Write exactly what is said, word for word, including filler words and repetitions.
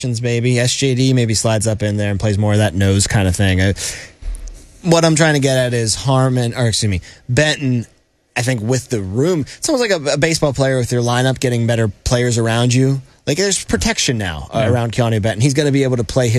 Maybe S J D maybe slides up in there and plays more of that nose kind of thing. I, what I'm trying to get at is Harmon, or excuse me, Benton. I think with the room, it's almost like a, a baseball player with your lineup, getting better players around you. Like there's protection now uh, around Keanu Benton. He's going to be able to play his